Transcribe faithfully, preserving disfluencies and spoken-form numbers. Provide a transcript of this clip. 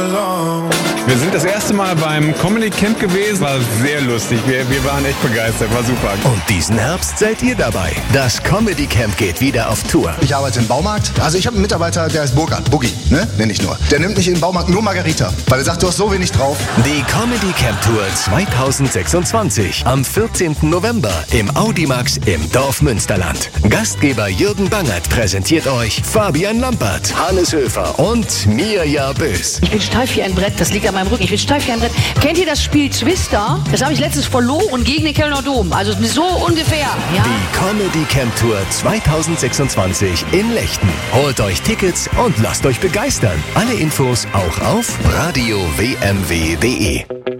Wir sind das erste Mal beim Comedy Camp gewesen. War sehr lustig. Wir, wir waren echt begeistert. War super. Und diesen Herbst seid ihr dabei. Das Comedy Camp geht wieder auf Tour. Ich arbeite im Baumarkt. Also ich habe einen Mitarbeiter, der heißt Burkhard. Boogie, ne? Nenn ich nur. Der nimmt mich in den Baumarkt nur Margarita. Weil er sagt, du hast so wenig drauf. Die Comedy Camp Tour zwanzig sechsundzwanzig. Am vierzehnten November im Audimax im Dorf Münsterland. Gastgeber Jürgen Bangert präsentiert euch Fabian Lampert, Hannes Höfer und Mirja Bös. Ich bin steif wie ein Brett, das liegt an meinem Rücken. Ich bin steif wie ein Brett. Kennt ihr das Spiel Twister? Das habe ich letztens verloren gegen den Kölner Dom. Also so ungefähr. Ja? Die Comedy Camp Tour zwanzig sechsundzwanzig in Lechten. Holt euch Tickets und lasst euch begeistern. Alle Infos auch auf radio w m w punkt d e.